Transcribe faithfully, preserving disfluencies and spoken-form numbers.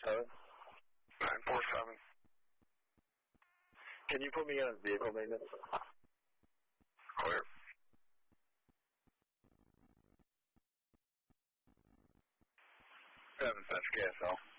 seven. nine four seven. Can you put me on vehicle maintenance? Clear. Seven, that's K S L.